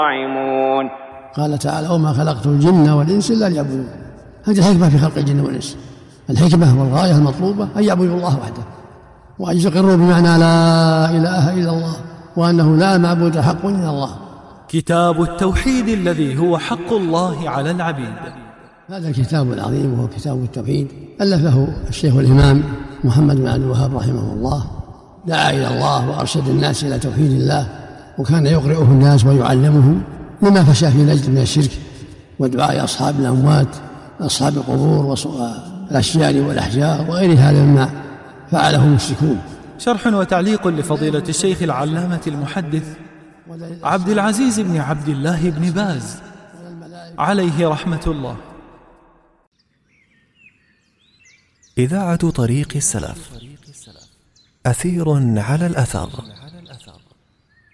راعمون. قال تعالى: وما خلقت الجن والإنس إلا ليعبدون. هذه الحكمة في خلق الجن والإنس، الحكمة والغاية المطلوبة أن يعبدوا الله وحده، وأن يقروا بمعنى لا إله إلا الله، وأنه لا معبود حق إلا الله. كتاب التوحيد الذي هو حق الله على العبيد. هذا الكتاب العظيم وهو كتاب التوحيد ألفه الشيخ الإمام محمد بن عبد الوهاب رحمه الله، دعا إلى الله وأرشد الناس إلى توحيد الله، وكان يقرئه الناس ويعلمهم لما فشى في نجد من الشرك ودعاء أصحاب الأموات أصحاب القبور والأشجار والأحجار وغير هذا مما فعله المشركون. شرح وتعليق لفضيلة الشيخ العلامة المحدث عبد العزيز بن عبد الله بن باز عليه رحمة الله. إذاعة طريق السلف، أثير على الأثر.